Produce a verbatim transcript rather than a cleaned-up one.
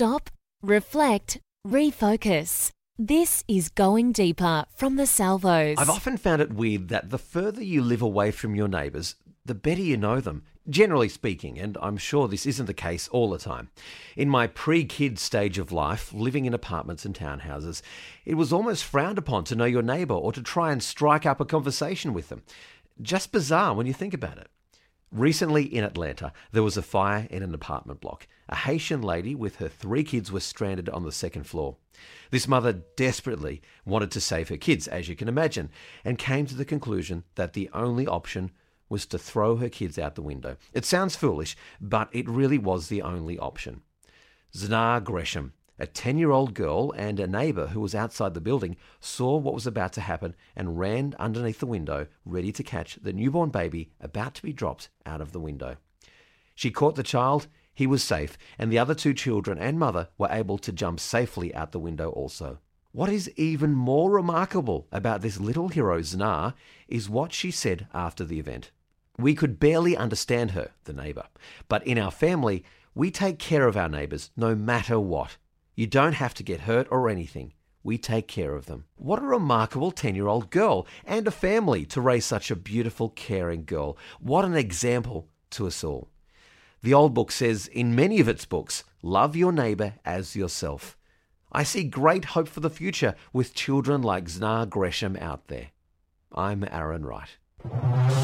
Stop, reflect, refocus. This is Going Deeper from the Salvos. I've often found it weird that the further you live away from your neighbours, the better you know them, generally speaking, and I'm sure this isn't the case all the time. In my pre-kid stage of life, living in apartments and townhouses, it was almost frowned upon to know your neighbour or to try and strike up a conversation with them. Just bizarre when you think about it. Recently in Atlanta, there was a fire in an apartment block. A Haitian lady with her three kids were stranded on the second floor. This mother desperately wanted to save her kids, as you can imagine, and came to the conclusion that the only option was to throw her kids out the window. It sounds foolish, but it really was the only option. Zana Gresham, a ten-year-old girl and a neighbour who was outside the building, saw what was about to happen and ran underneath the window, ready to catch the newborn baby about to be dropped out of the window. She caught the child, he was safe, and the other two children and mother were able to jump safely out the window also. What is even more remarkable about this little hero, Zana, is what she said after the event. We could barely understand her, the neighbour, but in our family, we take care of our neighbours no matter what. You don't have to get hurt or anything. We take care of them. What a remarkable ten-year-old girl and a family to raise such a beautiful, caring girl. What an example to us all. The old book says in many of its books, love your neighbour as yourself. I see great hope for the future with children like Zana Gresham out there. I'm Aaron Wright.